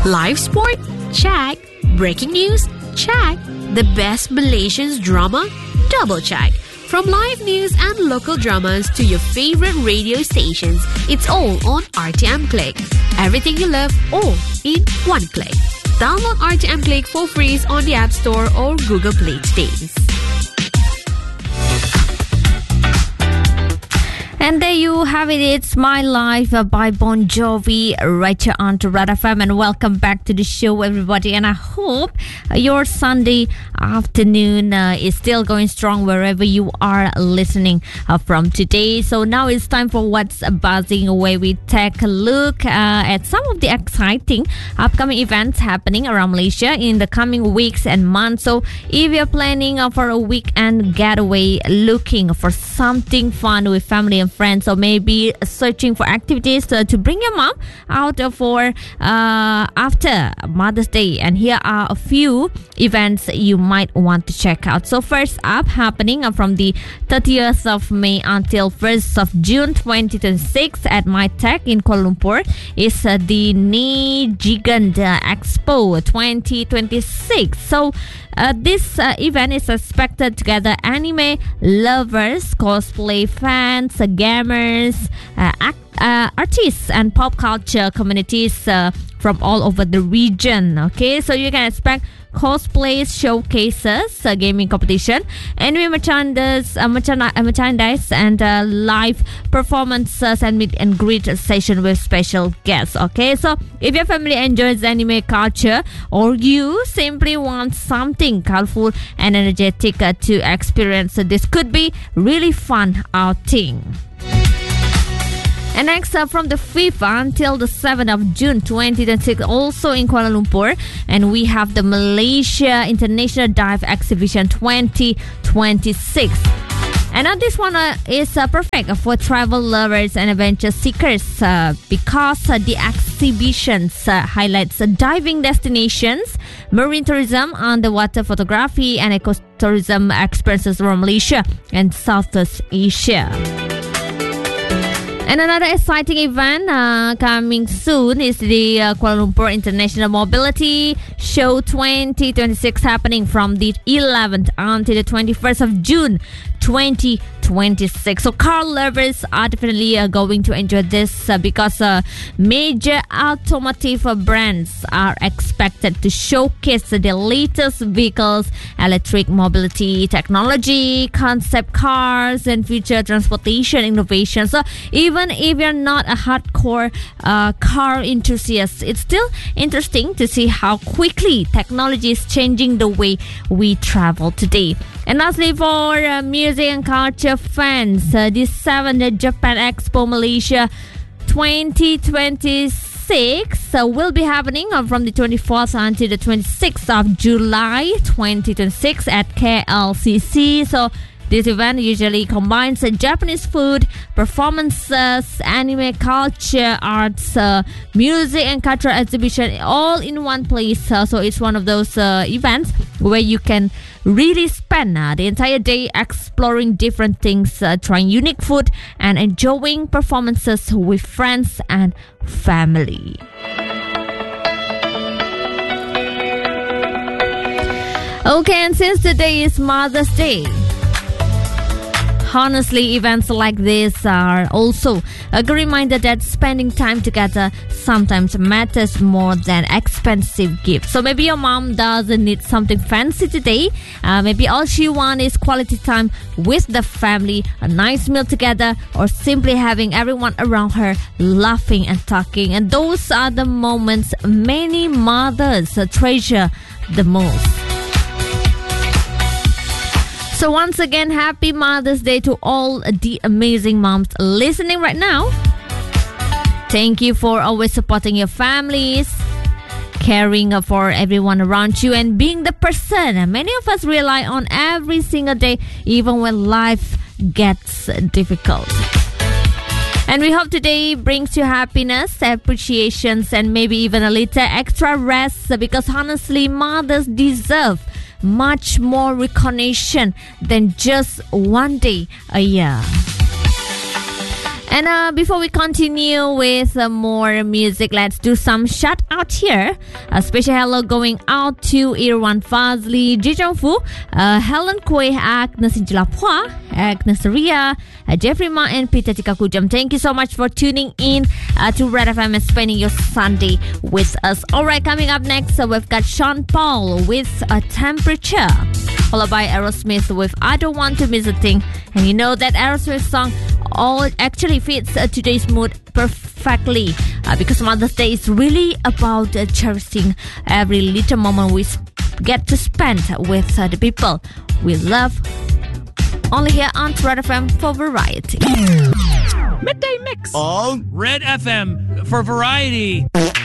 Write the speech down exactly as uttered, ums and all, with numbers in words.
Live sport? Check. Breaking news? Check. The best Malaysian drama? Double check. From live news and local dramas to your favorite radio stations, it's all on R T M Click. Everything you love, all in one click. Download R T M Click for free on the App Store or Google Play today. And there you have it. It's My Life by Bon Jovi, right here on Red F M. And welcome back to the show, everybody. And I hope your Sunday afternoon uh, is still going strong wherever you are listening uh, from today. So now it's time for What's Buzzing, where we take a look uh, at some of the exciting upcoming events happening around Malaysia in the coming weeks and months. So if you're planning uh, for a weekend getaway, looking for something fun with family and friends, or maybe searching for activities to, to bring your mom out for uh, after Mother's Day, and here are a few events you might want to check out. So first up, happening from the thirtieth of May until first of June twenty twenty-six at MyTech in Kuala Lumpur is uh, the Nijigand uh, Expo twenty twenty-six. So Uh, this uh, event is expected to gather anime lovers, cosplay fans, uh, gamers, uh, act, uh, artists, and pop culture communities uh, from all over the region. Okay, so you can expect cosplays, showcases, uh, gaming competition, anime merchandise, uh, merchandise, uh, merchandise and uh, live performances and meet and greet session with special guests. Okay, so if your family enjoys anime culture, or you simply want something colorful and energetic uh, to experience, so this could be really fun outing. And next up, from the fifth until the seventh of June twenty twenty-six, also in Kuala Lumpur, and we have the Malaysia International Dive Exhibition twenty twenty-six. And now this one uh, is uh, perfect for travel lovers and adventure seekers uh, because uh, the exhibitions uh, highlights uh, diving destinations, marine tourism, underwater photography, and ecotourism experiences from Malaysia and Southeast Asia. And another exciting event uh, coming soon is the uh, Kuala Lumpur International Mobility Show twenty twenty-six, happening from the eleventh until the twenty-first of June twenty twenty-six. So car lovers are definitely uh, going to enjoy this uh, because uh, major automotive uh, brands are expected to showcase the latest vehicles, electric mobility technology, concept cars, and future transportation innovations. So even if you're not a hardcore uh, car enthusiast, it's still interesting to see how quickly technology is changing the way we travel today. And lastly, for uh, music and culture fans, uh, the seventh Japan Expo Malaysia twenty twenty-six uh, will be happening uh, from the twenty-fourth until the twenty-sixth of July twenty twenty-six at K L C C. So this event usually combines uh, Japanese food, performances, anime culture, arts, uh, music, and cultural exhibition all in one place. Uh, so it's one of those uh, events where you can really spend uh, the entire day exploring different things, uh, trying unique food, and enjoying performances with friends and family. Okay, and since today is Mother's Day, honestly, events like this are also a good reminder that spending time together sometimes matters more than expensive gifts. So maybe your mom doesn't need something fancy today. Uh, maybe all she wants is quality time with the family, a nice meal together, or simply having everyone around her laughing and talking. And those are the moments many mothers treasure the most. So once again, happy Mother's Day to all the amazing moms listening right now. Thank you for always supporting your families, caring for everyone around you, and being the person many of us rely on every single day, even when life gets difficult. And we hope today brings you happiness, appreciations, and maybe even a little extra rest, because honestly, mothers deserve much more recognition than just one day a year. And uh, before we continue with uh, more music, let's do some shout out here. A special hello going out to Irwan Fazli, Ji Jongfu, uh, Helen Kwe, Agnes Injilapwa, Agnes Ria, uh, Jeffrey Ma, and Peter Tikakujam. Thank you so much for tuning in uh, to Red F M and spending your Sunday with us. Alright, coming up next, uh, we've got Sean Paul with A Temperature, followed by Aerosmith with I Don't Want to Miss a Thing. And you know that Aerosmith song all actually fits uh, today's mood perfectly uh, because Mother's Day is really about uh, cherishing every little moment we sp- get to spend with uh, the people we love. Only here on Red F M for Variety. Midday Mix on Red F M for Variety.